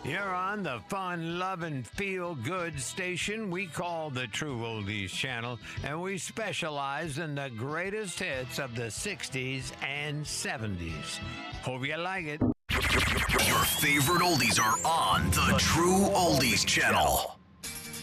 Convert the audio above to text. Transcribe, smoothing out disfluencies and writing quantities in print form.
You're on the fun, loving, feel-good station we call the True Oldies Channel, and we specialize in the greatest hits of the 60s and 70s. Hope you like it. Your favorite oldies are on the True Oldies Channel.